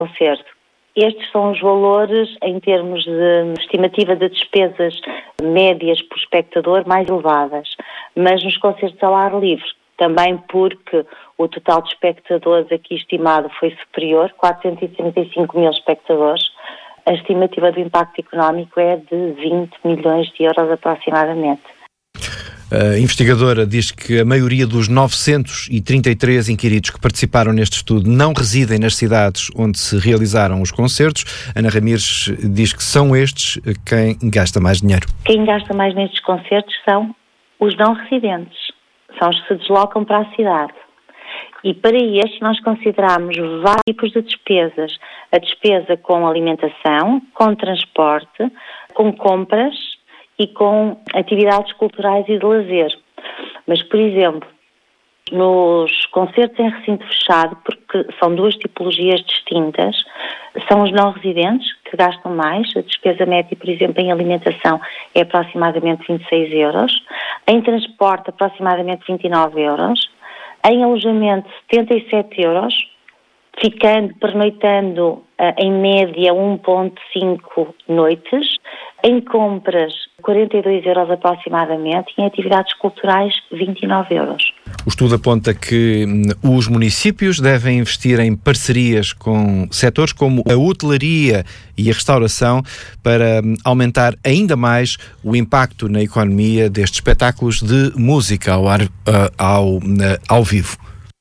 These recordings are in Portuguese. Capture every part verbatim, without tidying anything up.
concerto. Estes são os valores em termos de estimativa de despesas médias por espectador mais elevadas, mas nos concertos ao ar livre, também porque o total de espectadores aqui estimado foi superior, quatrocentos e setenta e cinco mil espectadores, a estimativa do impacto económico é de vinte milhões de euros aproximadamente. A investigadora diz que a maioria dos novecentos e trinta e três inquiridos que participaram neste estudo não residem nas cidades onde se realizaram os concertos. Ana Ramires diz que são estes quem gasta mais dinheiro. Quem gasta mais nestes concertos são os não residentes, são os que se deslocam para a cidade. E para estes nós consideramos vários tipos de despesas. A despesa com alimentação, com transporte, com compras e com atividades culturais e de lazer. Mas, por exemplo, nos concertos em recinto fechado, porque são duas tipologias distintas, são os não residentes que gastam mais. A despesa média, por exemplo, em alimentação é aproximadamente vinte e seis euros, em transporte aproximadamente vinte e nove euros, em alojamento setenta e sete euros, ficando, pernoitando uh, em média um vírgula cinco noites, em compras quarenta e dois euros aproximadamente e em atividades culturais vinte e nove euros. O estudo aponta que hum, os municípios devem investir em parcerias com setores como a hotelaria e a restauração para hum, aumentar ainda mais o impacto na economia destes espetáculos de música ao, ar, uh, ao, uh, ao vivo.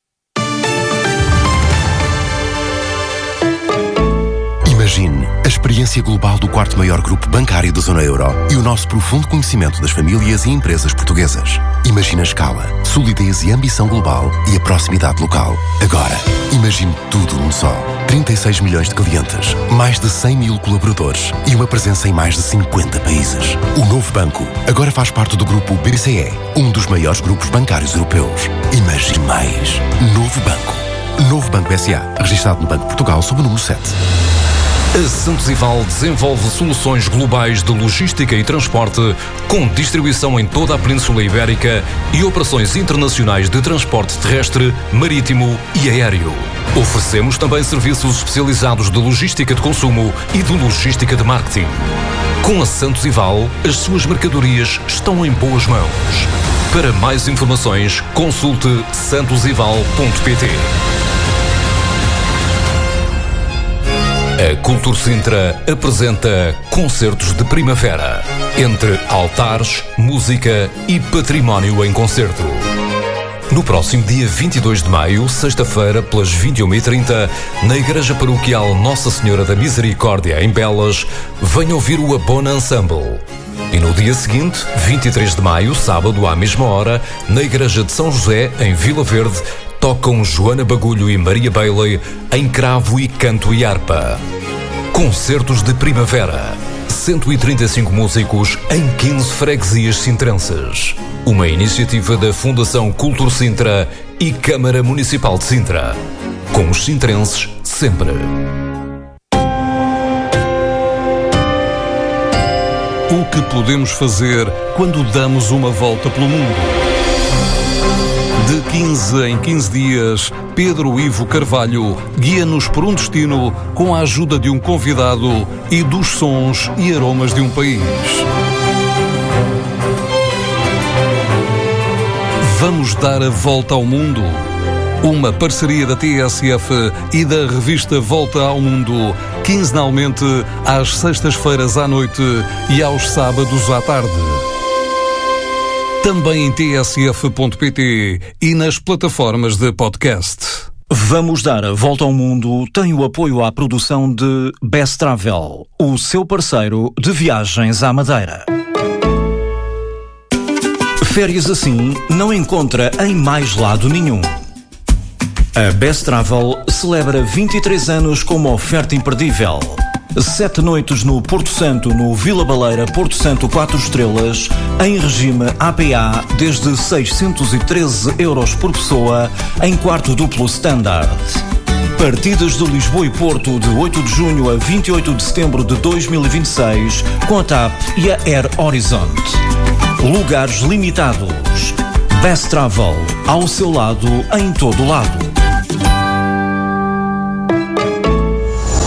Imagine a experiência global do quarto maior grupo bancário da Zona Euro e o nosso profundo conhecimento das famílias e empresas portuguesas. Imagine a escala, solidez e ambição global e a proximidade local. Agora, imagine tudo num só. trinta e seis milhões de clientes, mais de cem mil colaboradores e uma presença em mais de cinquenta países. O novo banco agora faz parte do grupo B C E, um dos maiores grupos bancários europeus. Imagine mais. Novo Banco. Novo Banco S A, registado no Banco de Portugal sob o número sete. A Santos Ival desenvolve soluções globais de logística e transporte com distribuição em toda a Península Ibérica e operações internacionais de transporte terrestre, marítimo e aéreo. Oferecemos também serviços especializados de logística de consumo e de logística de marketing. Com a Santos Ival, as suas mercadorias estão em boas mãos. Para mais informações, consulte santos ival ponto pt. A Cultur Sintra apresenta Concertos de Primavera, entre altares, música e património em concerto. No próximo dia vinte e dois de maio, sexta-feira, pelas vinte e uma e trinta, na Igreja Paroquial Nossa Senhora da Misericórdia, em Belas, venha ouvir o Abona Ensemble. E no dia seguinte, vinte e três de maio, sábado, à mesma hora, na Igreja de São José, em Vila Verde, tocam Joana Bagulho e Maria Bailey em cravo e canto e harpa. Concertos de Primavera. cento e trinta e cinco músicos em quinze freguesias sintrenses. Uma iniciativa da Fundação Cultur Sintra e Câmara Municipal de Sintra. Com os sintrenses sempre. O que podemos fazer quando damos uma volta pelo mundo? De quinze em quinze dias, Pedro Ivo Carvalho guia-nos por um destino com a ajuda de um convidado e dos sons e aromas de um país. Vamos dar a volta ao mundo. Uma parceria da T S F e da revista Volta ao Mundo, quinzenalmente às sextas-feiras à noite e aos sábados à tarde. Também em t s f ponto p t e nas plataformas de podcast. Vamos dar a volta ao mundo tem o apoio à produção de Best Travel, o seu parceiro de viagens à Madeira. Férias assim não encontra em mais lado nenhum. A Best Travel celebra vinte e três anos com uma oferta imperdível. Sete noites no Porto Santo, no Vila Baleira, Porto Santo quatro estrelas, em regime A P A, desde seiscentos e treze euros por pessoa, em quarto duplo standard. Partidas de Lisboa e Porto de oito de junho a vinte e oito de setembro de dois mil e vinte e seis, com a T A P e a Air Horizonte. Lugares limitados. Best Travel, ao seu lado, em todo lado.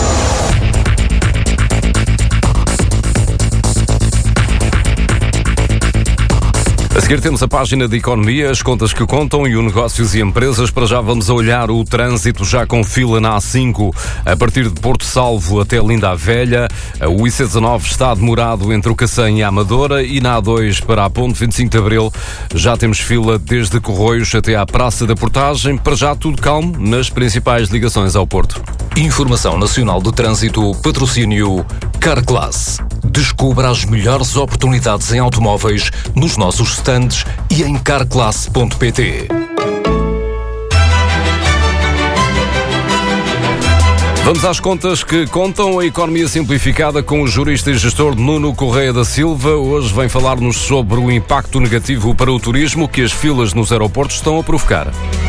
seguir temos a página de Economia, as contas que contam e o Negócios e Empresas. Para já vamos a olhar o trânsito já com fila na A cinco, a partir de Porto Salvo até Linda a Velha. O I C dezanove está demorado entre o Cacém e a Amadora, e na A dois para a Ponte vinte e cinco de Abril já temos fila desde Corroios até à Praça da Portagem. Para já tudo calmo nas principais ligações ao Porto. Informação Nacional de Trânsito, patrocínio Carclass. Descubra as melhores oportunidades em automóveis nos nossos stands e em carclass ponto pt. Vamos às contas que contam, a economia simplificada com o jurista e gestor Nuno Correia da Silva. Hoje vem falar-nos sobre o impacto negativo para o turismo que as filas nos aeroportos estão a provocar.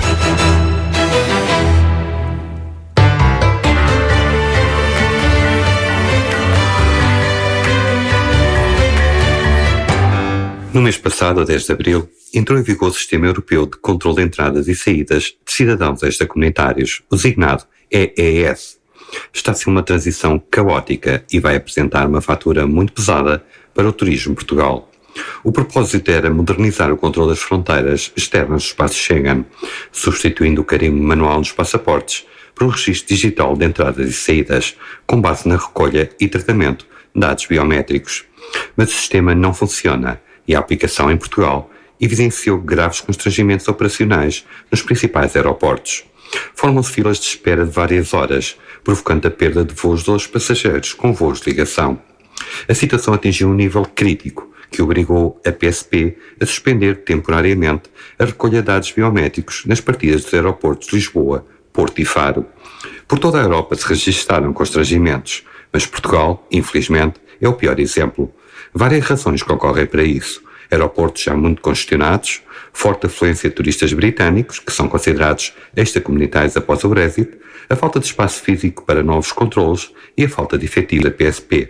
No mês passado, a dez de abril, entrou em vigor o Sistema Europeu de Controlo de Entradas e Saídas de Cidadãos Extracomunitários, o designado E E S. Está a ser uma transição caótica e vai apresentar uma fatura muito pesada para o turismo em Portugal. O propósito era modernizar o controle das fronteiras externas do espaço Schengen, substituindo o carimbo manual nos passaportes por um registro digital de entradas e saídas, com base na recolha e tratamento de dados biométricos. Mas o sistema não funciona e a aplicação em Portugal evidenciou graves constrangimentos operacionais nos principais aeroportos. Formam-se filas de espera de várias horas, provocando a perda de voos dos passageiros com voos de ligação. A situação atingiu um nível crítico que obrigou a P S P a suspender temporariamente a recolha de dados biométricos nas partidas dos aeroportos de Lisboa, Porto e Faro. Por toda a Europa se registaram constrangimentos, mas Portugal, infelizmente, é o pior exemplo. Várias razões concorrem para isso. Aeroportos já muito congestionados, forte afluência de turistas britânicos, que são considerados extracomunitários após o Brexit, a falta de espaço físico para novos controlos e a falta de efetivo da P S P.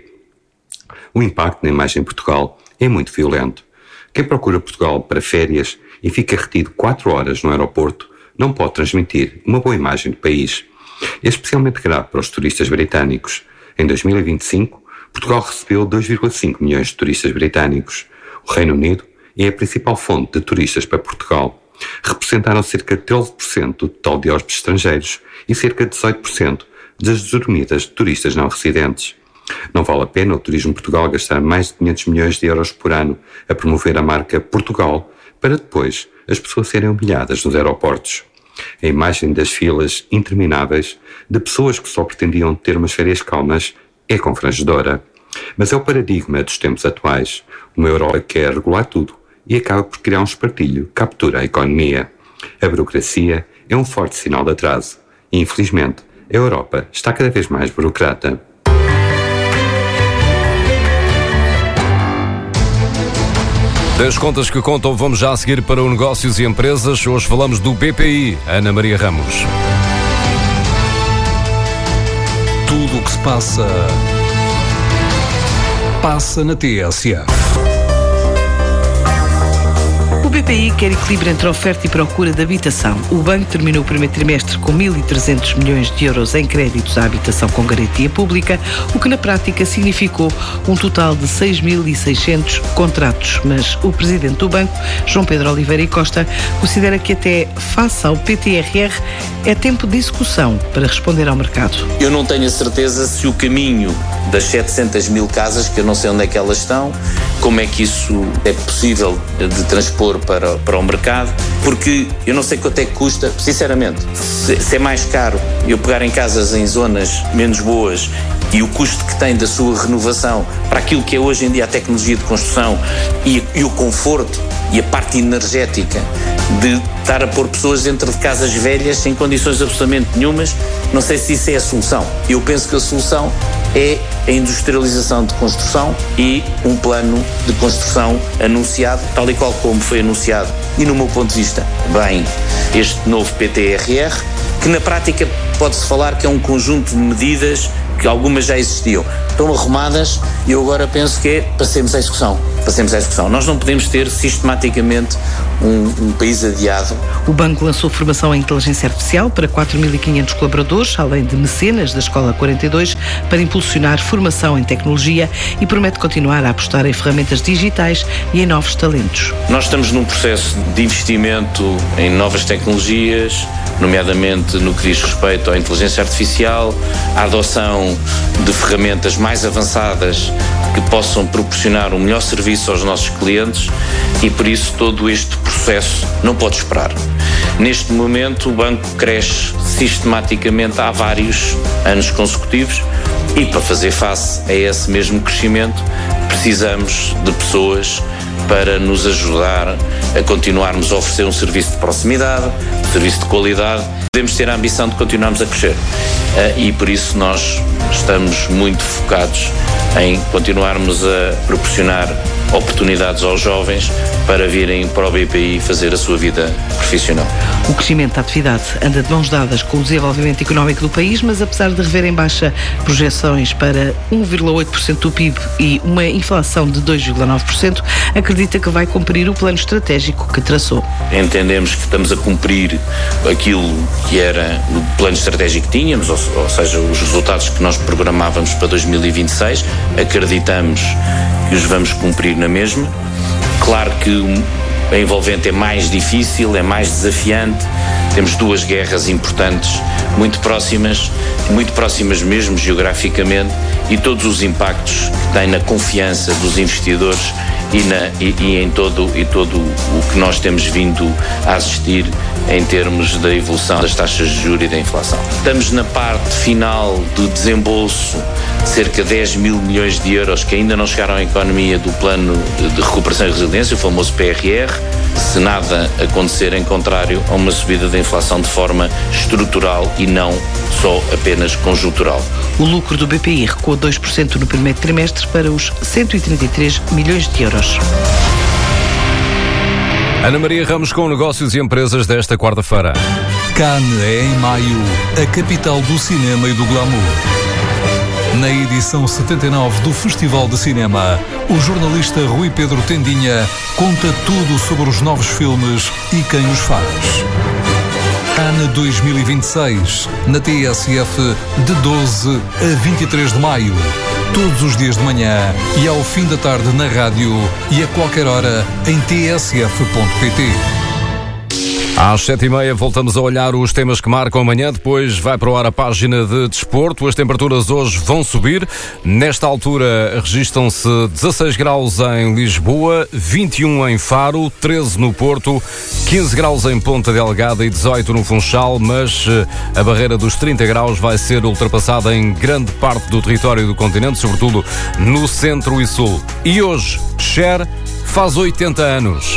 O impacto na imagem de Portugal é muito violento. Quem procura Portugal para férias e fica retido quatro horas no aeroporto não pode transmitir uma boa imagem do país. É especialmente grave para os turistas britânicos. Em dois mil e vinte e cinco, Portugal recebeu dois vírgula cinco milhões de turistas britânicos. O Reino Unido é a principal fonte de turistas para Portugal. Representaram cerca de treze por cento do total de hóspedes estrangeiros e cerca de dezoito por cento das dormidas de turistas não residentes. Não vale a pena o turismo de Portugal gastar mais de quinhentos milhões de euros por ano a promover a marca Portugal para depois as pessoas serem humilhadas nos aeroportos. A imagem das filas intermináveis de pessoas que só pretendiam ter umas férias calmas é confrangedora. Mas é o paradigma dos tempos atuais. Uma Europa quer regular tudo e acaba por criar um espartilho que captura a economia. A burocracia é um forte sinal de atraso e, infelizmente, a Europa está cada vez mais burocrata. Das contas que contam, vamos já a seguir para o Negócios e Empresas. Hoje falamos do B P I. Ana Maria Ramos. Tudo o que se passa, passa na T S A. O B P I quer equilíbrio entre oferta e procura de habitação. O banco terminou o primeiro trimestre com mil e trezentos milhões de euros em créditos à habitação com garantia pública, o que na prática significou um total de seis mil e seiscentos contratos. Mas o presidente do banco, João Pedro Oliveira e Costa, considera que até face ao P T R R é tempo de execução para responder ao mercado. Eu não tenho a certeza se o caminho das setecentas mil casas, que eu não sei onde é que elas estão, como é que isso é possível de transpor para, para o mercado, porque eu não sei quanto é que custa, sinceramente, se, se é mais caro eu pegar em casas em zonas menos boas e o custo que tem da sua renovação para aquilo que é hoje em dia a tecnologia de construção e, e o conforto e a parte energética de estar a pôr pessoas dentro de casas velhas sem condições absolutamente nenhumas, não sei se isso é a solução. Eu penso que a solução é a industrialização de construção e um plano de construção anunciado, tal e qual como foi anunciado, e no meu ponto de vista, bem, este novo P T R R, que na prática pode-se falar que é um conjunto de medidas que algumas já existiam, estão arrumadas e eu agora penso que é passemos à execução. Passemos à execução. Nós não podemos ter sistematicamente um, um país adiado. O banco lançou formação em inteligência artificial para quatro mil e quinhentos colaboradores, além de mecenas da Escola quarenta e dois, para impulsionar formação em tecnologia e promete continuar a apostar em ferramentas digitais e em novos talentos. Nós estamos num processo de investimento em novas tecnologias, nomeadamente no que diz respeito à inteligência artificial, à adoção de ferramentas mais avançadas que possam proporcionar um melhor serviço aos nossos clientes e, por isso, todo este processo não pode esperar. Neste momento, o banco cresce sistematicamente há vários anos consecutivos e, para fazer face a esse mesmo crescimento, precisamos de pessoas para nos ajudar a continuarmos a oferecer um serviço de proximidade, um serviço de qualidade. Devemos ter a ambição de continuarmos a crescer e por isso nós estamos muito focados em continuarmos a proporcionar oportunidades aos jovens para virem para o B P I fazer a sua vida profissional. O crescimento da atividade anda de mãos dadas com o desenvolvimento económico do país, mas apesar de rever em baixa projeções para um vírgula oito por cento do P I B e uma inflação de dois vírgula nove por cento, acredita que vai cumprir o plano estratégico que traçou. Entendemos que estamos a cumprir aquilo que era o plano estratégico que tínhamos, ou, ou seja, os resultados que nós programávamos para dois mil e vinte e seis, acreditamos que os vamos cumprir na mesma. Claro que a envolvente é mais difícil, é mais desafiante, temos duas guerras importantes, muito próximas, muito próximas mesmo geograficamente, e todos os impactos que tem na confiança dos investidores e, na, e, e em todo, e todo o que nós temos vindo a assistir em termos da evolução das taxas de juros e da inflação. Estamos na parte final do desembolso de cerca de dez mil milhões de euros que ainda não chegaram à economia do plano de recuperação e resiliência, o famoso P R R, se nada acontecer em contrário a uma subida da inflação de forma estrutural e não só apenas conjuntural. O lucro do B P I recuou dois por cento no primeiro trimestre para os cento e trinta e três milhões de euros. Ana Maria Ramos com negócios e empresas desta quarta-feira. Cannes é em maio a capital do cinema e do glamour. Na edição setenta e nove do Festival de Cinema, o jornalista Rui Pedro Tendinha conta tudo sobre os novos filmes e quem os faz. Cannes dois mil e vinte e seis, na T S F, de doze a vinte e três de maio. Todos os dias de manhã e ao fim da tarde na rádio e a qualquer hora em t s f ponto p t. Às sete e meia voltamos a olhar os temas que marcam amanhã, depois vai para o ar a página de desporto. As temperaturas hoje vão subir. Nesta altura registram-se dezasseis graus em Lisboa, vinte e um em Faro, treze no Porto, quinze graus em Ponta Delgada e dezoito no Funchal, mas a barreira dos trinta graus vai ser ultrapassada em grande parte do território do continente, sobretudo no centro e sul. E hoje, Cher faz oitenta anos.